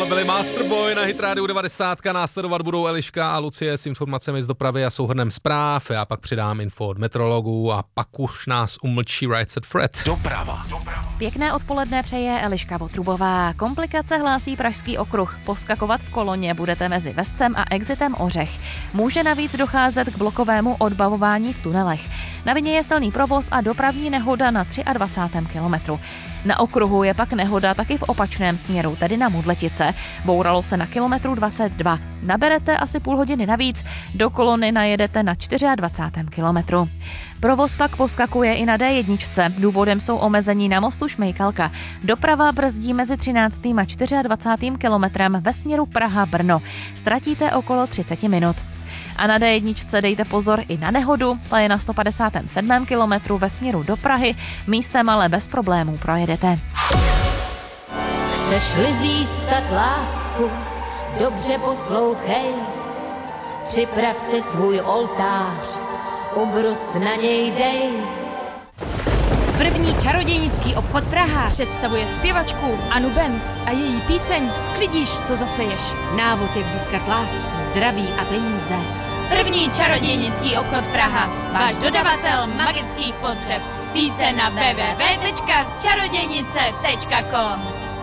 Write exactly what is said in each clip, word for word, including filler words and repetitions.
Tohle byli Masterboy na Hit Radio devadesát. Následovat budou Eliška a Lucie s informacemi z dopravy a souhrnem zpráv. Já pak přidám info od meteorologů a pak už nás umlčí Right Set Fred. Doprava. Pěkné odpoledne přeje Eliška Votrubová. Komplikace hlásí Pražský okruh. Poskakovat v koloně budete mezi Vescem a exitem Ořech. Může navíc docházet k blokovému odbavování v tunelech. Na vině je silný provoz a dopravní nehoda na dvacátém třetím kilometru. Na okruhu je pak nehoda taky v opačném směru, tedy na Modletice. Bouralo se na kilometru dvacet dva. Naberete asi půl hodiny navíc, do kolony najedete na dvacátém čtvrtém kilometru. Provoz pak poskakuje i na dé jedna. Důvodem jsou omezení na mostu Šmejkalka. Doprava brzdí mezi třináctým a dvacátým čtvrtým kilometrem ve směru Praha-Brno. Ztratíte okolo třicet minut. A na dé jedna dejte pozor i na nehodu, ta je na sto padesátém sedmém kilometru ve směru do Prahy, místem ale bez problémů projedete. Chceš-li získat lásku, dobře poslouchej, připrav si svůj oltář, ubrus na něj dej. První čarodějnický obchod Praha představuje zpěvačku Anu Benz a její píseň Sklidíš, co zaseješ. Návod, jak získat lásku, zdraví a peníze. První čarodějnický obchod Praha, váš dodavatel magických potřeb. Více na w w w tečka čarodějnice tečka com.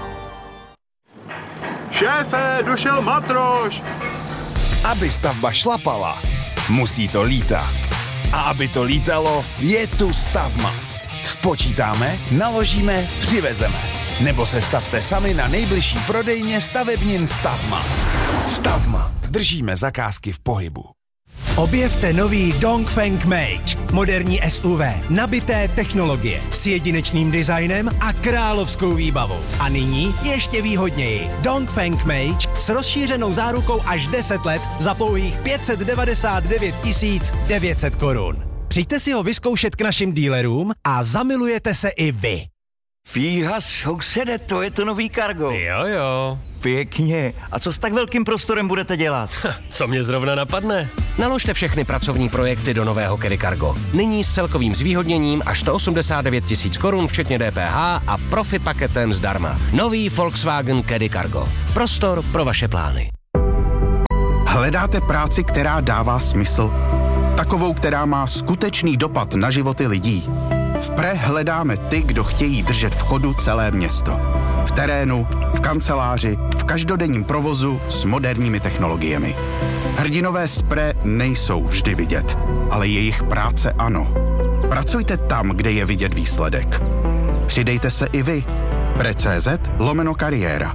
Šéfe, došel matroš! Aby stavba šlapala, musí to lítat. A aby to lítalo, je tu Stavmat. Spočítáme, naložíme, přivezeme. Nebo se stavte sami na nejbližší prodejně stavebnin Stavmat. Stavmat. Držíme zakázky v pohybu. Objevte nový Dongfeng Mage, moderní S U V, nabité technologie, s jedinečným designem a královskou výbavou. A nyní ještě výhodněji. Dongfeng Mage s rozšířenou zárukou až deset let za pouhých pět set devadesát devět tisíc devět set korun. Přijďte si ho vyzkoušet k našim dealerům a zamilujete se i vy. Fíha, sousede, to je to nový Cargo. Jo, jo. Pěkně. A co s tak velkým prostorem budete dělat? Co mě zrovna napadne? Naložte všechny pracovní projekty do nového Caddy Cargo. Nyní s celkovým zvýhodněním až sto osmdesát devět tisíc korun, včetně D P H a profi paketem zdarma. Nový Volkswagen Caddy Cargo. Prostor pro vaše plány. Hledáte práci, která dává smysl? Takovou, která má skutečný dopad na životy lidí? V Pre hledáme ty, kdo chtějí držet v chodu celé město. V terénu, v kanceláři, v každodenním provozu s moderními technologiemi. Hrdinové z Pre nejsou vždy vidět, ale jejich práce ano. Pracujte tam, kde je vidět výsledek. Přidejte se i vy. Pre.cz lomeno kariéra.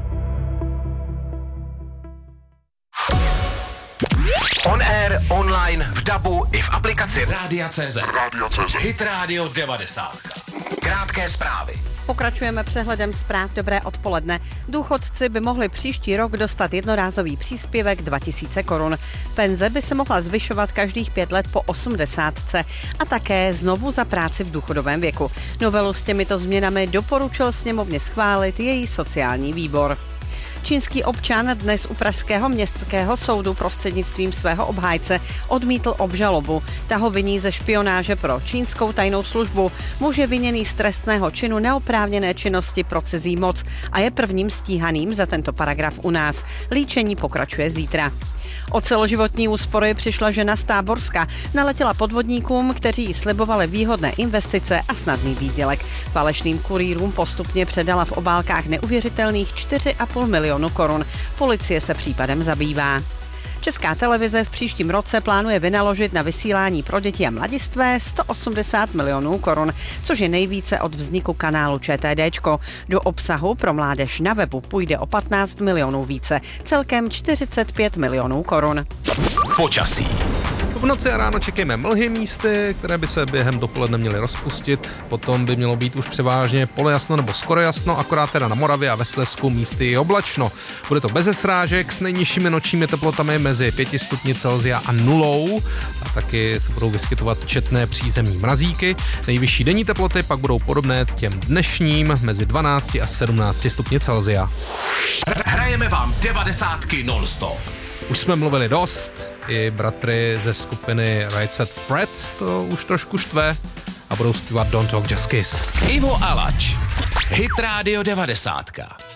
On air, online, v dabu i v aplikaci Rádia tečka cé zet. Hit Radio devadesát. Krátké zprávy. Pokračujeme přehledem zpráv. Dobré odpoledne. Důchodci by mohli příští rok dostat jednorázový příspěvek dva tisíce korun. Penze by se mohla zvyšovat každých pět let po osmdesátce a také znovu za práci v důchodovém věku. Novelu s těmito změnami doporučil sněmovně schválit její sociální výbor. Čínský občan dnes u pražského městského soudu prostřednictvím svého obhájce odmítl obžalobu. Ta ho viní ze špionáže pro čínskou tajnou službu. Muž je viněný z trestného činu neoprávněné činnosti pro cizí moc a je prvním stíhaným za tento paragraf u nás. Líčení pokračuje zítra. O celoživotní úspory přišla žena z Táborska. Naletěla podvodníkům, kteří jí slibovali výhodné investice a snadný výdělek. Falešným kurýrům postupně předala v obálkách neuvěřitelných čtyři a půl milionu korun. Policie se případem zabývá. Česká televize v příštím roce plánuje vynaložit na vysílání pro děti a mladistvé sto osmdesát milionů korun, což je nejvíce od vzniku kanálu ČTDčko. Do obsahu pro mládež na webu půjde o patnáct milionů více, celkem čtyřicet pět milionů korun. Počasí. V noci a ráno čekejme mlhy místy, které by se během dopoledne měly rozpustit. Potom by mělo být už převážně polojasno nebo skoro jasno, akorát teda na Moravě a ve Slezsku místy i oblačno. Bude to beze srážek s nejnižšími nočními teplotami mezi pěti stupni Celsia a nulou. A taky se budou vyskytovat četné přízemní mrazíky. Nejvyšší denní teploty pak budou podobné těm dnešním mezi dvanácti a sedmnácti stupni Celsia. Hrajeme vám devadesátky non-stop. Už jsme mluvili dost, i bratry ze skupiny Right Set Fred to už trošku štve a budou zpívat Don't Talk Just Kiss. Ivo Alač, Hit Radio devadesát.